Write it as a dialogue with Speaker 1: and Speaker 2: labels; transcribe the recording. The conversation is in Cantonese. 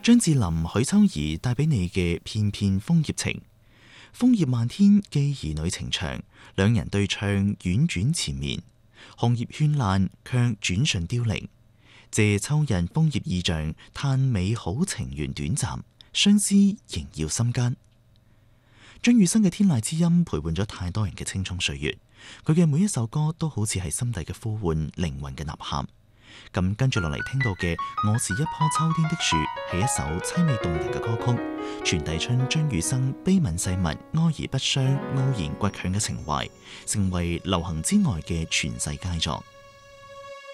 Speaker 1: 張智霖、許秋怡帶俾你嘅片片楓葉情，楓葉漫天寄兒女情長，兩人對唱婉轉纏綿，紅葉絢爛卻轉瞬凋零。借秋日楓葉意象，嘆美好情緣短暫，相思縈繞心間。張雨生嘅天籟之音陪伴咗太多人嘅青蔥歲月，佢嘅每一首歌都好似係心底嘅呼喚，靈魂嘅吶喊。咁跟住落嚟聽到嘅《我是一棵秋天的樹》係一首淒美動人嘅歌曲，傳遞出張雨生悲憫細密、愛而不傷、傲然倔強嘅情懷，成為流行之外嘅傳世佳作。